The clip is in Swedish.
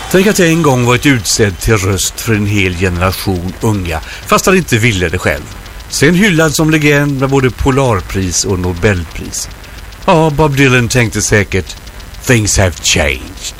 Tänk att jag en gång varit utsedd till röst för en hel generation unga, fast han inte ville det själv. Sen hyllad som legend med både Polarpris och Nobelpris. Ja, Bob Dylan tänkte säkert, things have changed.